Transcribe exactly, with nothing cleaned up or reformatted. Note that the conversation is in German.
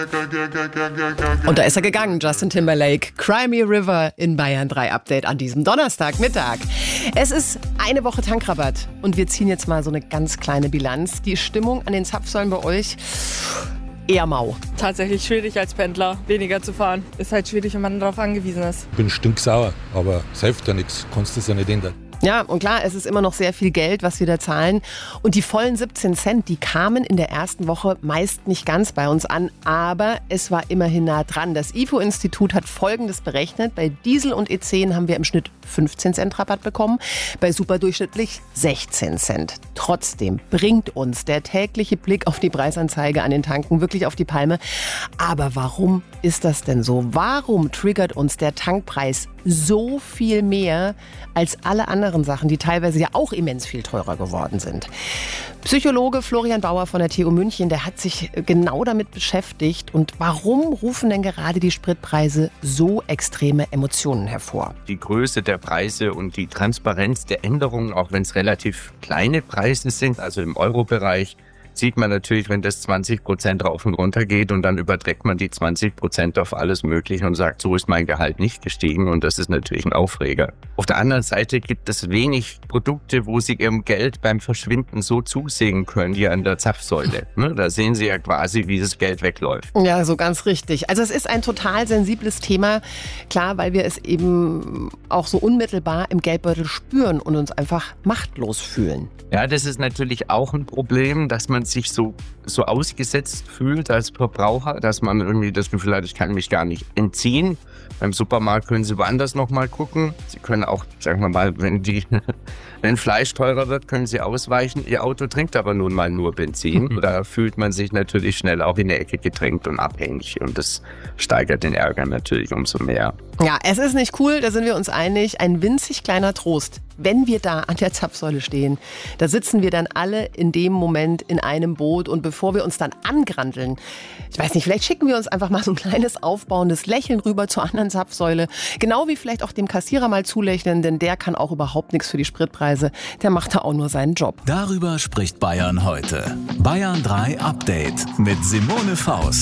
Und da ist er gegangen, Justin Timberlake. Cry Me River in Bayern drei Update an diesem Donnerstagmittag. Es ist eine Woche Tankrabatt und wir ziehen jetzt mal so eine ganz kleine Bilanz. Die Stimmung an den Zapfsäulen bei euch eher mau. Tatsächlich schwierig als Pendler, weniger zu fahren. Ist halt schwierig, wenn man darauf angewiesen ist. Ich bin stinksauer, aber es hilft ja nichts. Kannst das ja nicht ändern. Ja, und klar, es ist immer noch sehr viel Geld, was wir da zahlen. Und die vollen siebzehn Cent, die kamen in der ersten Woche meist nicht ganz bei uns an. Aber es war immerhin nah dran. Das I F O-Institut hat Folgendes berechnet. Bei Diesel und E zehn haben wir im Schnitt fünfzehn Cent Rabatt bekommen. Bei superdurchschnittlich sechzehn Cent. Trotzdem bringt uns der tägliche Blick auf die Preisanzeige an den Tanken wirklich auf die Palme. Aber warum ist das denn so? Warum triggert uns der Tankpreis so viel mehr als alle anderen Sachen, die teilweise ja auch immens viel teurer geworden sind? Psychologe Florian Bauer von der T U München, der hat sich genau damit beschäftigt. Und warum rufen denn gerade die Spritpreise so extreme Emotionen hervor? Die Größe der Preise und die Transparenz der Änderungen, auch wenn es relativ kleine Preise sind, also im Euro-Bereich, sieht man natürlich, wenn das zwanzig Prozent rauf und runter geht und dann überträgt man die zwanzig Prozent auf alles Mögliche und sagt, so ist mein Gehalt nicht gestiegen und das ist natürlich ein Aufreger. Auf der anderen Seite gibt es wenig Produkte, wo Sie Ihrem Geld beim Verschwinden so zusehen können wie an der Zapfsäule. Da sehen Sie ja quasi, wie das Geld wegläuft. Ja, so ganz richtig. Also es ist ein total sensibles Thema, klar, weil wir es eben auch so unmittelbar im Geldbeutel spüren und uns einfach machtlos fühlen. Ja, das ist natürlich auch ein Problem, dass man sich so, so ausgesetzt fühlt als Verbraucher, dass man irgendwie das Gefühl hat, ich kann mich gar nicht entziehen. Beim Supermarkt können Sie woanders nochmal gucken. Sie können auch, sagen wir mal, wenn, die, wenn Fleisch teurer wird, können Sie ausweichen. Ihr Auto trinkt aber nun mal nur Benzin. Da fühlt man sich natürlich schnell auch in die Ecke gedrängt und abhängig. Und das steigert den Ärger natürlich umso mehr. Ja, es ist nicht cool, da sind wir uns einig. Ein winzig kleiner Trost. Wenn wir da an der Zapfsäule stehen, da sitzen wir dann alle in dem Moment in einem Boot und bevor wir uns dann angranteln, ich weiß nicht, vielleicht schicken wir uns einfach mal so ein kleines aufbauendes Lächeln rüber zur anderen Zapfsäule, genau wie vielleicht auch dem Kassierer mal zulächeln, denn der kann auch überhaupt nichts für die Spritpreise, der macht da auch nur seinen Job. Darüber spricht Bayern heute. Bayern drei Update mit Simone Faust.